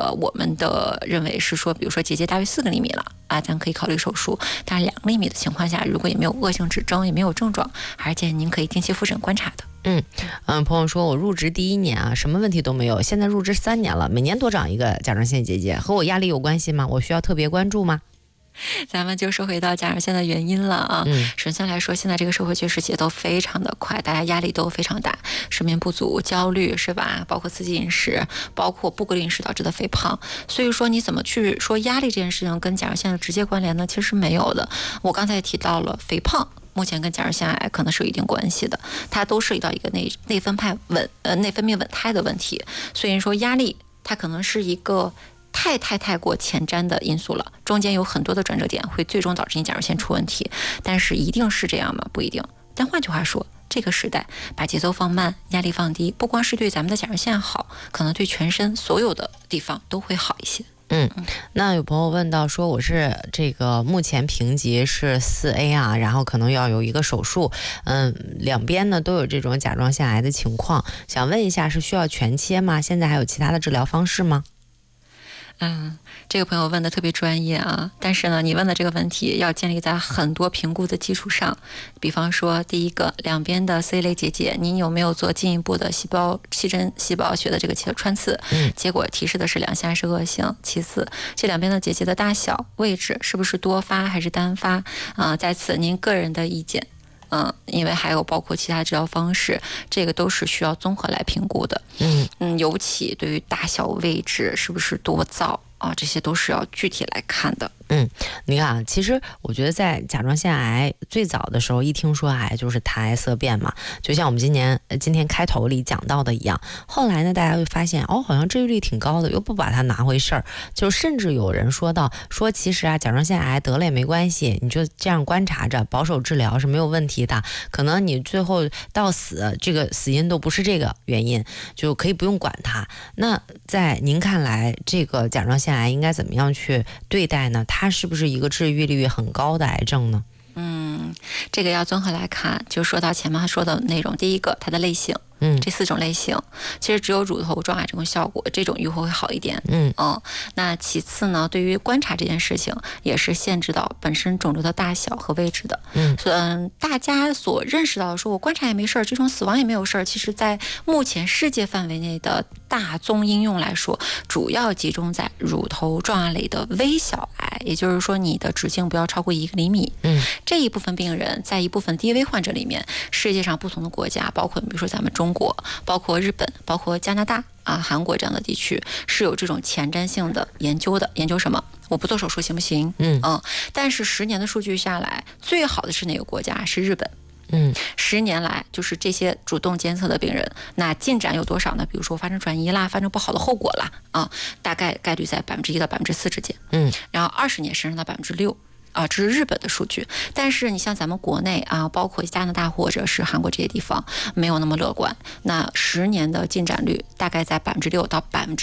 我们的认为是说，比如说结节大于4个厘米了啊，咱可以考虑手术。但是2个厘米的情况下，如果也没有恶性指征，也没有症状，还是建议您可以定期复诊观察的。 朋友说我入职第1年啊，什么问题都没有，现在入职3年了，每年多长一个甲状腺结节，和我压力有关系吗？我需要特别关注吗？ 咱们就说回到甲状腺的原因了啊。首先来说，现在这个社会确实节奏非常的快，大家压力都非常大，睡眠不足、焦虑是吧？包括刺激饮食，包括不规律饮食导致的肥胖。所以说，你怎么去说压力这件事情跟甲状腺的直接关联呢？其实没有的。我刚才也提到了肥胖。目前跟甲状腺癌可能是有一定关系的，它都涉及到一个内分泌稳态的问题。所以说压力它可能是一个太过前瞻的因素了，中间有很多的转折点会最终导致你甲状腺出问题，但是一定是这样吗？不一定。但换句话说，这个时代把节奏放慢，压力放低，不光是对咱们的甲状腺好，可能对全身所有的地方都会好一些。 那有朋友问到说，我是这个目前评级是4A 啊，然后可能要有一个手术，两边呢都有这种甲状腺癌的情况，想问一下是需要全切吗？现在还有其他的治疗方式吗？ 这个朋友问的特别专业啊，但是呢，你问的这个问题要建立在很多评估的基础上，比方说，第一个，两边的 C 类结节，您有没有做进一步的细针细胞学的这个穿刺？结果提示的是良性还是恶性？其次，这两边的结节的大小、位置是不是多发还是单发？在此您个人的意见。因为还有包括其他治疗方式，这个都是需要综合来评估的。尤其对于大小位置是不是多灶啊，这些都是要具体来看的。 你看啊，其实我觉得在甲状腺癌最早的时候，一听说癌就是谈癌色变嘛，就像我们今天开头里讲到的一样。后来呢，大家会发现好像治愈率挺高的，又不把它拿回事儿，就甚至有人说其实啊，甲状腺癌得了也没关系，你就这样观察着，保守治疗是没有问题的，可能你最后到死，这个死因都不是这个原因，就可以不用管它。那在您看来，这个甲状腺癌应该怎么样去对待呢？它是不是一个治愈率很高的癌症呢？ 这个要综合来看，就说到前面说的内容，第一个它的类型。这4种类型，其实只有乳头状癌这种效果，这种预后会好一点。那其次呢，对于观察这件事情，也是限制到本身肿瘤的大小和位置的。大家所认识到的说我观察也没事儿，这种死亡也没有事儿，其实在目前世界范围内的大宗应用来说，主要集中在乳头状癌类的微小癌，也就是说你的直径不要超过1个厘米。这一部分病人在一部分低危患者里面，世界上不同的国家，包括比如说咱们中国，包括日本，包括加拿大韩国这样的地区，是有这种前瞻性的研究的。研究什么？我不做手术行不行？但是10年的数据下来，最好的是哪个国家？是日本。10年来，就是这些主动监测的病人，那进展有多少呢？比如说发生转移啦，发生不好的后果啦，大概概率在1%到4%之间。然后20年升到6%。这是日本的数据。但是你像咱们国内包括加拿大或者是韩国这些地方，没有那么乐观。那10年的进展率大概在6%到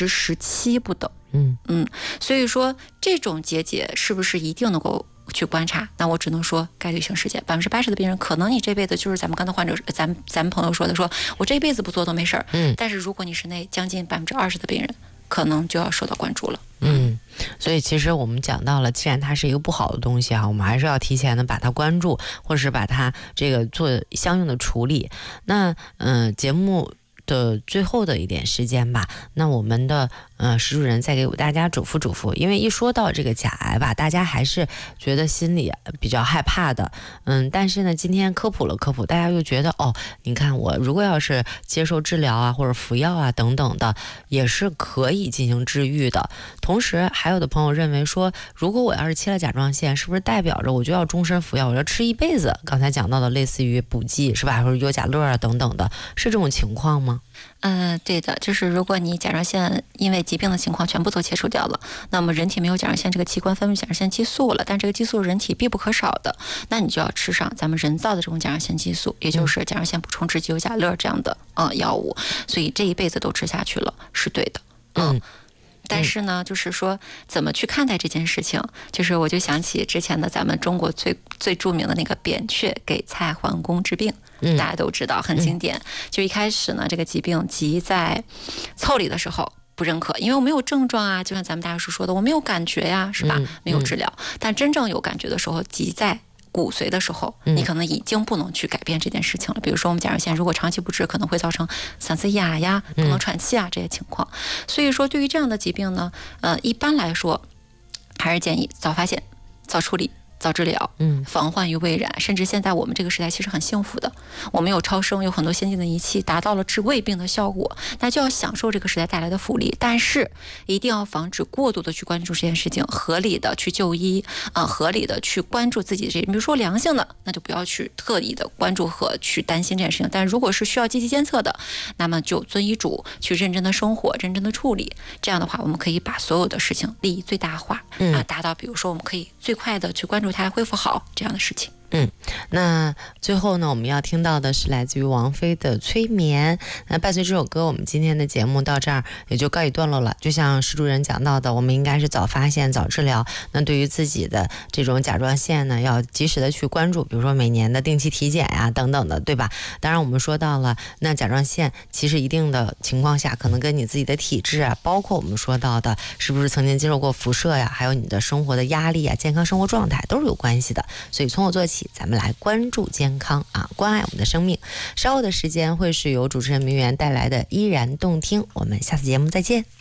17%不等。所以说这种结节是不是一定能够去观察？那我只能说概率性事件，80%的病人可能你这辈子就是咱们刚才患者，咱们朋友说的，说我这辈子不做都没事儿。但是如果你是那将近20%的病人，可能就要受到关注了。 所以其实我们讲到了，既然它是一个不好的东西我们还是要提前的把它关注，或者是把它这个做相应的处理。那节目的最后的一点时间吧，那我们的石主任再给大家嘱咐，因为一说到这个甲癌吧，大家还是觉得心里比较害怕的。但是呢，今天科普了科普，大家又觉得你看我如果要是接受治疗或者服药等等的，也是可以进行治愈的。同时还有的朋友认为说，如果我要是切了甲状腺，是不是代表着我就要终身服药，我要吃一辈子？刚才讲到的类似于补剂是吧，或者优甲乐等等的，是这种情况吗？ 对的，就是如果你甲状腺因为疾病的情况全部都切除掉了，那么人体没有甲状腺这个器官分泌甲状腺激素了，但这个激素人体必不可少的，那你就要吃上咱们人造的这种甲状腺激素，也就是甲状腺补充制剂优甲乐这样的药物，所以这一辈子都吃下去了是对的。但是呢，就是说怎么去看待这件事情，就是我就想起之前的咱们中国最著名的那个扁鹊给蔡桓公治病，大家都知道很经典。就一开始呢，这个疾病即在腠理的时候不认可，因为我没有症状啊，就像咱们大师说的，我没有感觉呀，是吧？没有治疗，但真正有感觉的时候，即在骨髓的时候，你可能已经不能去改变这件事情了。比如说我们甲状腺如果长期不治，可能会造成嗓子哑呀、不能喘气啊这些情况。所以说对于这样的疾病呢，一般来说还是建议早发现、早处理、早治疗，防患于未然。甚至现在我们这个时代其实很幸福的，我们有超声，有很多先进的仪器，达到了治胃病的效果，那就要享受这个时代带来的福利。但是一定要防止过度的去关注这件事情，合理的去就医合理的去关注自己这，比如说良性的，那就不要去特意的关注和去担心这件事情。但如果是需要积极监测的，那么就遵医嘱去认真的生活，认真的处理。这样的话，我们可以把所有的事情利益最大化，达到比如说我们可以最快的去关注它恢复好这样的事情。 那最后呢，我们要听到的是来自于王菲的《催眠》。那伴随这首歌，我们今天的节目到这儿也就告一段落了。就像施主任讲到的，我们应该是早发现、早治疗。那对于自己的这种甲状腺呢，要及时的去关注，比如说每年的定期体检呀，等等的，对吧？当然，我们说到了，那甲状腺其实一定的情况下，可能跟你自己的体质啊，包括我们说到的是不是曾经接受过辐射呀，还有你的生活的压力啊、健康生活状态都是有关系的。所以从我做起，咱们来关注健康啊，关爱我们的生命。稍后的时间会是由主持人明媛带来的依然动听，我们下次节目再见。